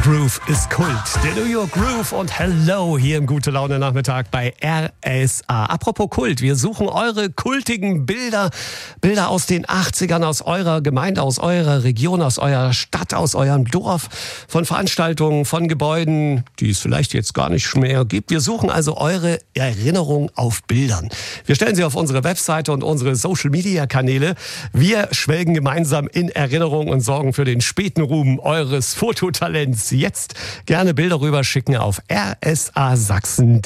Groove ist Kult. Der New York Groove und Hello hier im Gute Laune Nachmittag bei RSA. Apropos Kult, wir suchen eure kultigen Bilder. Bilder aus den 80ern, aus eurer Gemeinde, aus eurer Region, aus eurer Stadt, aus eurem Dorf. Von Veranstaltungen, von Gebäuden, die es vielleicht jetzt gar nicht mehr gibt. Wir suchen also eure Erinnerung auf Bildern. Wir stellen sie auf unsere Webseite und unsere Social-Media-Kanäle. Wir schwelgen gemeinsam in Erinnerung und sorgen für den späten Ruhm eures Fototalents. Jetzt gerne Bilder rüberschicken auf RSA Sachsen.